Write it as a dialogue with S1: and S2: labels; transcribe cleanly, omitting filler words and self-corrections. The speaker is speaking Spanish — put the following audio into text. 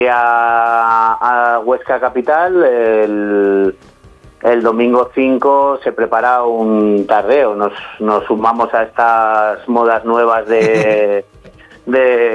S1: a Huesca Capital. El domingo 5 se prepara un tardeo. Nos sumamos a estas modas nuevas de